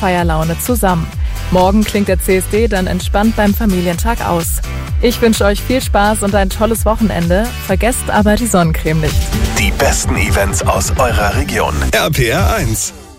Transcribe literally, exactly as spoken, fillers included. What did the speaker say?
Feierlaune zusammen. Morgen klingt der C S D dann entspannt beim Familientag aus. Ich wünsche euch viel Spaß und ein tolles Wochenende. Vergesst aber die Sonnencreme nicht. Die besten Events aus eurer Region. R P R eins.